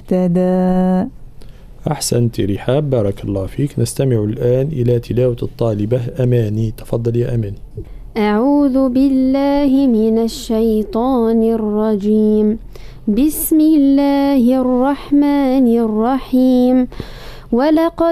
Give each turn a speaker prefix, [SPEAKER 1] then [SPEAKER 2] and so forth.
[SPEAKER 1] اهتدى.
[SPEAKER 2] أحسنت رحاب، بارك الله فيك. نستمع الآن إلى تلاوة الطالبة أماني. تفضل يا أماني.
[SPEAKER 3] أعوذ بالله من الشيطان الرجيم. بسم الله الرحمن الرحيم. ولقد